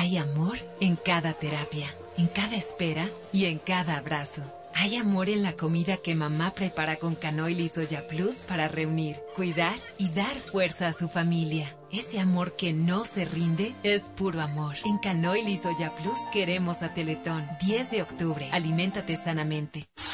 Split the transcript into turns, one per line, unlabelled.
Hay amor en cada terapia, en cada espera y en cada abrazo. Hay amor en la comida que mamá prepara con Canoil y Soya Plus para reunir, cuidar y dar fuerza a su familia. Ese amor que no se rinde es puro amor. En Canoil y Soya Plus queremos a Teletón. 10 de octubre. Aliméntate sanamente.